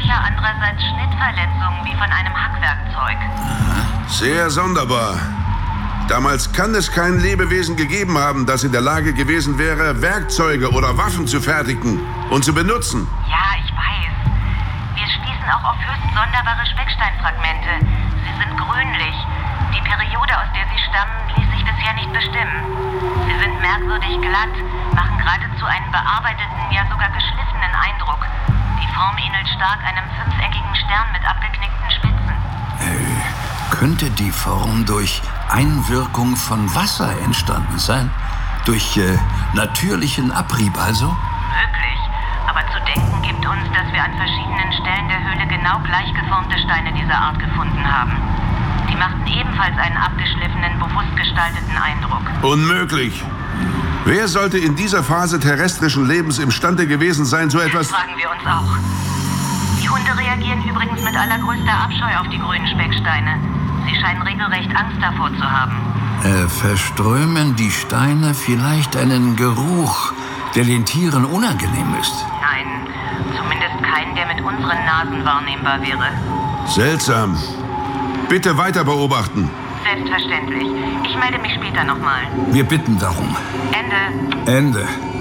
sicher andererseits Schnittverletzungen wie von einem Hackwerkzeug. Sehr sonderbar. Damals kann es kein Lebewesen gegeben haben, das in der Lage gewesen wäre, Werkzeuge oder Waffen zu fertigen und zu benutzen. Ja, ich weiß. Wir stießen auch auf höchst sonderbare Specksteinfragmente. Sie sind grünlich. Die Periode, aus der sie stammen, ließ sich bisher nicht bestimmen. Sie sind merkwürdig glatt, machen geradezu einen bearbeiteten, ja sogar geschliffenen Eindruck. Die Form ähnelt stark einem fünfeckigen Stern mit abgeknickten Spitzen. Könnte die Form durch Einwirkung von Wasser entstanden sein? Durch natürlichen Abrieb also? Möglich. Aber zu denken gibt uns, dass wir an verschiedenen Stellen der Höhle genau gleich geformte Steine dieser Art gefunden haben. Die machten ebenfalls einen abgeschliffenen, bewusst gestalteten Eindruck. Unmöglich. Wer sollte in dieser Phase terrestrischen Lebens imstande gewesen sein, so etwas... Das fragen wir uns auch. Die Hunde reagieren übrigens mit allergrößter Abscheu auf die grünen Specksteine. Sie scheinen regelrecht Angst davor zu haben. Verströmen die Steine vielleicht einen Geruch, der den Tieren unangenehm ist? Nein, zumindest keinen, der mit unseren Nasen wahrnehmbar wäre. Seltsam. Bitte weiter beobachten. Selbstverständlich. Ich melde mich später nochmal. Wir bitten darum. Ende. Ende.